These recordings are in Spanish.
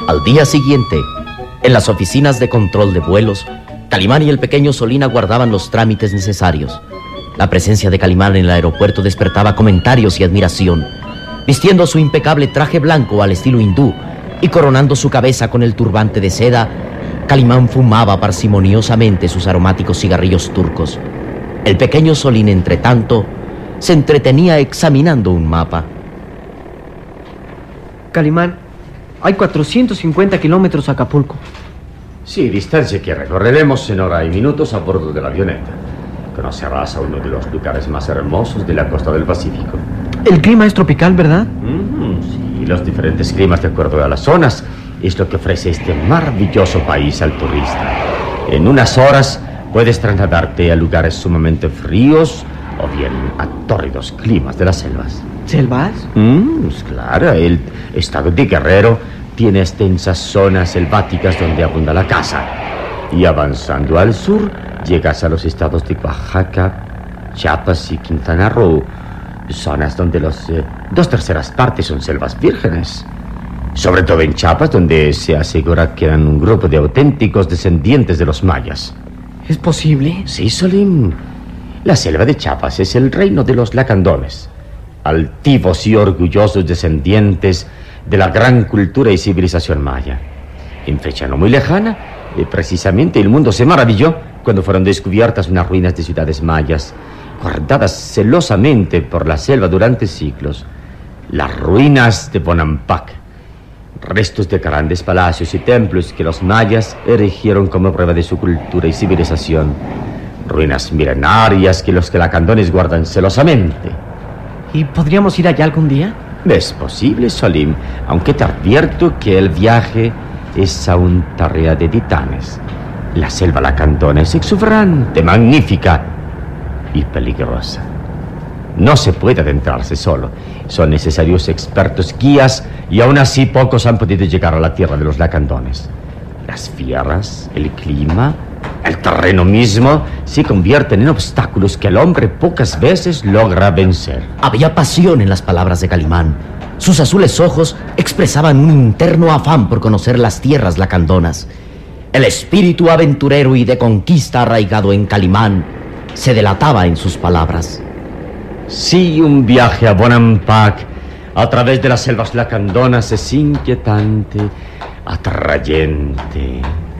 Al día siguiente, en las oficinas de control de vuelos, Calimán y el pequeño Solín aguardaban los trámites necesarios. La presencia de Calimán en el aeropuerto despertaba comentarios y admiración. Vistiendo su impecable traje blanco al estilo hindú y coronando su cabeza con el turbante de seda, Calimán fumaba parsimoniosamente sus aromáticos cigarrillos turcos. El pequeño Solín, entre tanto, se entretenía examinando un mapa. Calimán, hay 450 kilómetros a Acapulco. Sí, distancia que recorreremos en hora y minutos a bordo de la avioneta. Conocerás a uno de los lugares más hermosos de la costa del Pacífico. El clima es tropical, ¿verdad? Sí, los diferentes climas de acuerdo a las zonas es lo que ofrece este maravilloso país al turista. En unas horas puedes trasladarte a lugares sumamente fríos o bien a tórridos climas de las selvas. ¿Selvas? Pues claro, el estado de Guerrero tiene extensas zonas selváticas donde abunda la caza. Y avanzando al sur, llegas a los estados de Oaxaca, Chiapas y Quintana Roo, zonas donde los 2/3 partes son selvas vírgenes. Sobre todo en Chiapas, donde se asegura que eran un grupo de auténticos descendientes de los mayas. ¿Es posible? Sí, Solín. La selva de Chiapas es el reino de los lacandones, altivos y orgullosos descendientes de la gran cultura y civilización maya. En fecha no muy lejana, precisamente el mundo se maravilló cuando fueron descubiertas unas ruinas de ciudades mayas, guardadas celosamente por la selva durante siglos. Las ruinas de Bonampak, restos de grandes palacios y templos que los mayas erigieron como prueba de su cultura y civilización. Ruinas milenarias que los lacandones guardan celosamente. ¿Y podríamos ir allá algún día? Es posible, Solín, aunque te advierto que el viaje es aún tarea de titanes. La selva lacandona es exuberante, magnífica y peligrosa. No se puede adentrarse solo. Son necesarios expertos guías y aún así pocos han podido llegar a la tierra de los lacandones. Las fieras, el clima, el terreno mismo se convierten en obstáculos que el hombre pocas veces logra vencer. Había pasión en las palabras de Calimán. Sus azules ojos expresaban un interno afán por conocer las tierras lacandonas. El espíritu aventurero y de conquista arraigado en Calimán se delataba en sus palabras. Sí, un viaje a Bonampak a través de las selvas lacandonas es inquietante, atrayente,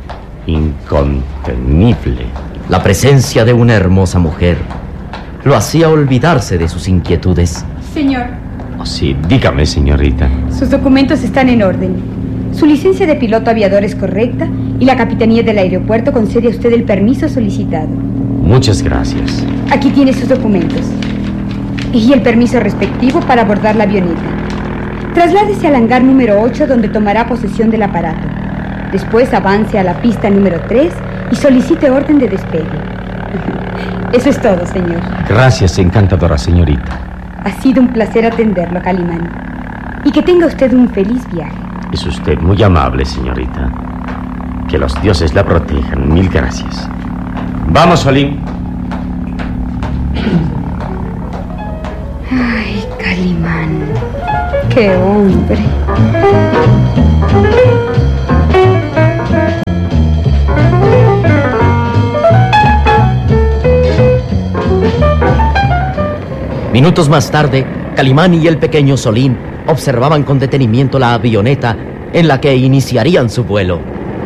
incontenible. La presencia de una hermosa mujer lo hacía olvidarse de sus inquietudes. Señor. Oh, sí, dígame, señorita. Sus documentos están en orden. Su licencia de piloto aviador es correcta y la capitanía del aeropuerto concede a usted el permiso solicitado. Muchas gracias. Aquí tiene sus documentos. Y el permiso respectivo para abordar la avioneta. Trasládese al hangar número 8 donde tomará posesión del aparato. Después avance a la pista número 3 y solicite orden de despegue. Eso es todo, señor. Gracias, encantadora señorita. Ha sido un placer atenderlo, Calimán. Y que tenga usted un feliz viaje. Es usted muy amable, señorita. Que los dioses la protejan. Mil gracias. Vamos, Solín. Ay, Calimán. ¡Qué hombre! Minutos más tarde, Calimán y el pequeño Solín observaban con detenimiento la avioneta en la que iniciarían su vuelo.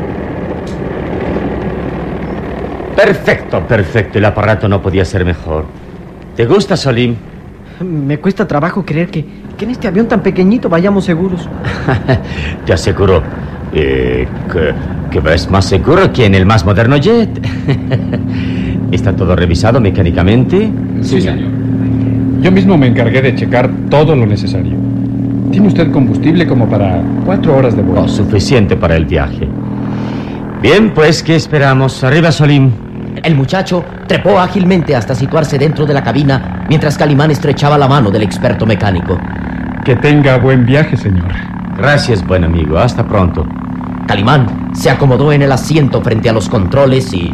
Perfecto, perfecto. El aparato no podía ser mejor. ¿Te gusta, Solín? Me cuesta trabajo creer que en este avión tan pequeñito vayamos seguros. Te aseguro que es más seguro que en el más moderno jet. ¿Está todo revisado mecánicamente? Sí, señor. Yo mismo me encargué de checar todo lo necesario. Tiene usted combustible como para 4 horas de vuelo. Oh, suficiente para el viaje. Bien, pues, ¿qué esperamos? Arriba, Solín. El muchacho trepó ágilmente hasta situarse dentro de la cabina mientras Calimán estrechaba la mano del experto mecánico. Que tenga buen viaje, señor. Gracias, buen amigo. Hasta pronto. Calimán se acomodó en el asiento frente a los controles y...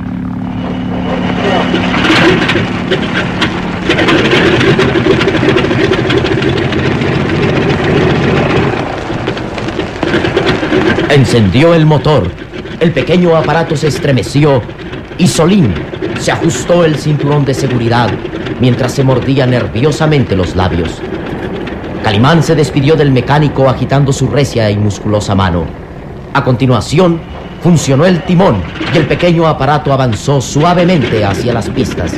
Encendió el motor. El pequeño aparato se estremeció y Solín se ajustó el cinturón de seguridad mientras se mordía nerviosamente los labios. Calimán se despidió del mecánico agitando su recia y musculosa mano. A continuación, funcionó el timón y el pequeño aparato avanzó suavemente hacia las pistas.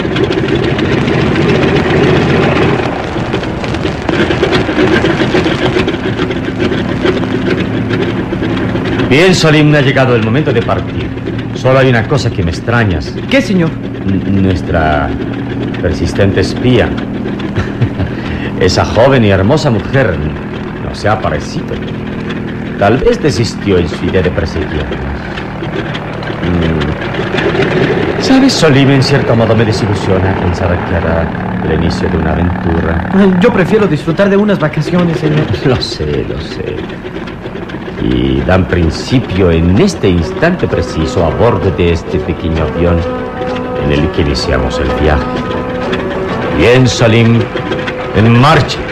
Bien, Solín, ha llegado el momento de partir. Solo hay una cosa que me extrañas. ¿Qué, señor? Nuestra persistente espía. Esa joven y hermosa mujer no se ha aparecido. Tal vez desistió en su idea de perseguirnos. ¿Sabes, Solín? En cierto modo me desilusiona pensar que era el inicio de una aventura. Yo prefiero disfrutar de unas vacaciones, señor. Lo sé. Y dan principio en este instante preciso a bordo de este pequeño avión en el que iniciamos el viaje. Bien, Salim, en marcha.